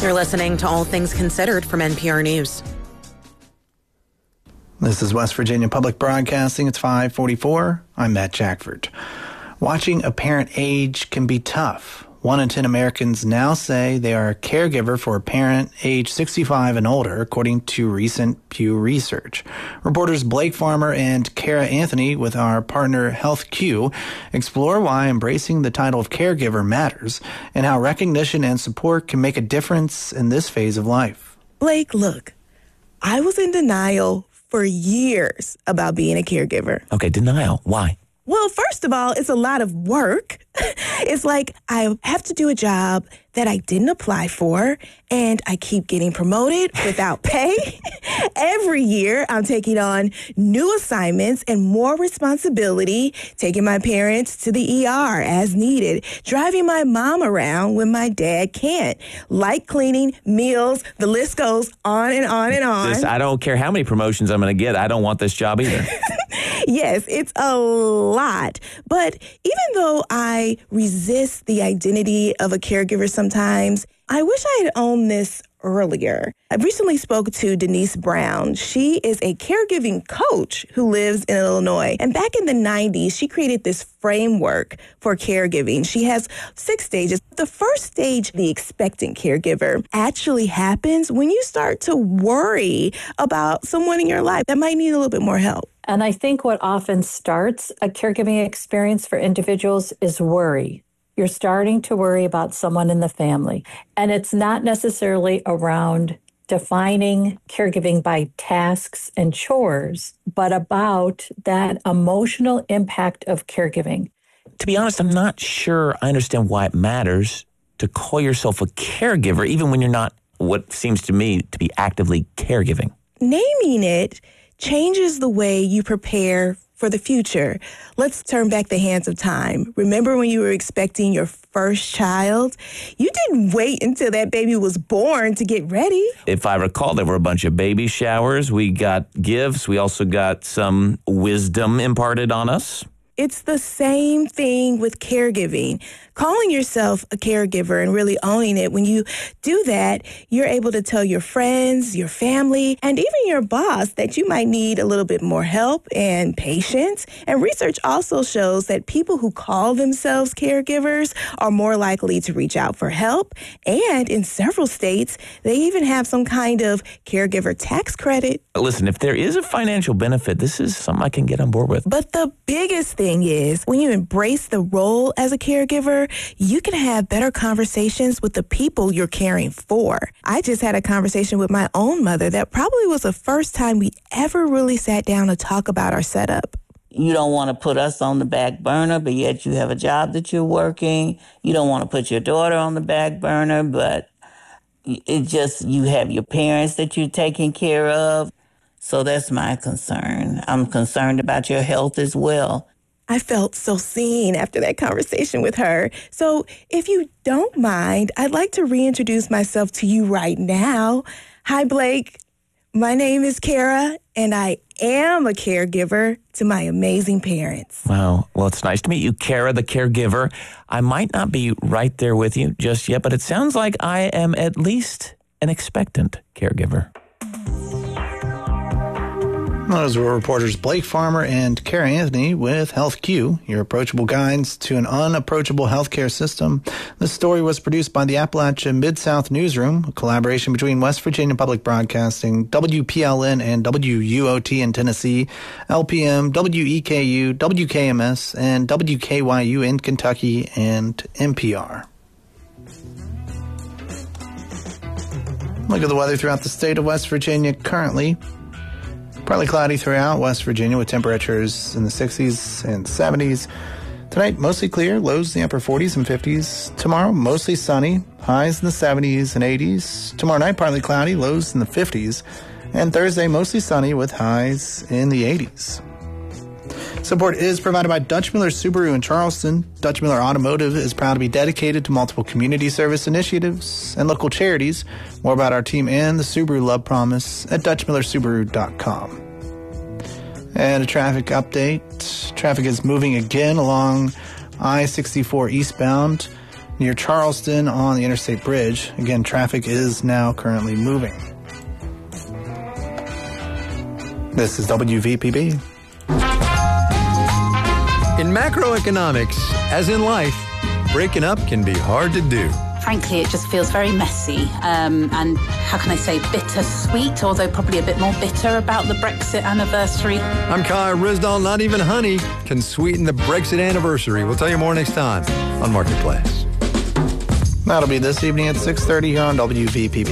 You're listening to All Things Considered from NPR News. This is West Virginia Public Broadcasting. It's 5:44. I'm Matt Jackford. Watching a parent age can be tough. 1 in 10 Americans now say they are a caregiver for a parent age 65 and older, according to recent Pew Research. Reporters Blake Farmer and Kara Anthony with our partner HealthQ explore why embracing the title of caregiver matters and how recognition and support can make a difference in this phase of life. Blake, look, I was in denial for years about being a caregiver. Okay, denial. Why? Well, first of all, it's a lot of work. It's like I have to do a job that I didn't apply for, and I keep getting promoted without pay. Every year, I'm taking on new assignments and more responsibility, taking my parents to the ER as needed, driving my mom around when my dad can't, light cleaning, meals, the list goes on and on and on. I don't care how many promotions I'm going to get. I don't want this job either. Yes, it's a lot. But even though I resist the identity of a caregiver sometimes, I wish I had owned this earlier. I recently spoke to Denise Brown. She is a caregiving coach who lives in Illinois. And back in the 90s, she created this framework for caregiving. She has 6 stages. The first stage, the expectant caregiver, actually happens when you start to worry about someone in your life that might need a little bit more help. And I think what often starts a caregiving experience for individuals is worry. You're starting to worry about someone in the family. And it's not necessarily around defining caregiving by tasks and chores, but about that emotional impact of caregiving. To be honest, I'm not sure I understand why it matters to call yourself a caregiver, even when you're not what seems to me to be actively caregiving. Naming it changes the way you prepare for the future. Let's turn back the hands of time. Remember when you were expecting your first child? You didn't wait until that baby was born to get ready. If I recall, there were a bunch of baby showers. We got gifts. We also got some wisdom imparted on us. It's the same thing with caregiving. Calling yourself a caregiver and really owning it, when you do that, you're able to tell your friends, your family, and even your boss that you might need a little bit more help and patience. And research also shows that people who call themselves caregivers are more likely to reach out for help. And in several states, they even have some kind of caregiver tax credit. Listen, if there is a financial benefit, this is something I can get on board with. But the biggest thing is when you embrace the role as a caregiver, you can have better conversations with the people you're caring for. I just had a conversation with my own mother that probably was the first time we ever really sat down to talk about our setup. You don't want to put us on the back burner, but yet you have a job that you're working. You don't want to put your daughter on the back burner, but it just, you have your parents that you're taking care of. So that's my concern. I'm concerned about your health as well. I felt so seen after that conversation with her. So if you don't mind, I'd like to reintroduce myself to you right now. Hi, Blake. My name is Kara, and I am a caregiver to my amazing parents. Wow. Well, it's nice to meet you, Kara, the caregiver. I might not be right there with you just yet, but it sounds like I am at least an expectant caregiver. Those were reporters Blake Farmer and Kara Anthony with HealthQ, your approachable guides to an unapproachable healthcare system. This story was produced by the Appalachia Mid-South Newsroom, a collaboration between West Virginia Public Broadcasting, WPLN and WUOT in Tennessee, LPM, WEKU, WKMS, and WKYU in Kentucky, and NPR. Look at the weather throughout the state of West Virginia currently. Partly cloudy throughout West Virginia with temperatures in the 60s and 70s. Tonight, mostly clear, lows in the upper 40s and 50s. Tomorrow, mostly sunny, highs in the 70s and 80s. Tomorrow night, partly cloudy, lows in the 50s. And Thursday, mostly sunny with highs in the 80s. Support is provided by Dutch Miller Subaru in Charleston. Dutch Miller Automotive is proud to be dedicated to multiple community service initiatives and local charities. More about our team and the Subaru Love Promise at DutchMillerSubaru.com. And a traffic update. Traffic is moving again along I-64 eastbound near Charleston on the Interstate Bridge. Again, traffic is now currently moving. This is WVPB. In macroeconomics, as in life, breaking up can be hard to do. Frankly, it just feels very messy and, how can I say, bittersweet, although probably a bit more bitter about the Brexit anniversary. I'm Kai Rizdal. Not even honey can sweeten the Brexit anniversary. We'll tell you more next time on Marketplace. That'll be this evening at 6:30 here on WVPB.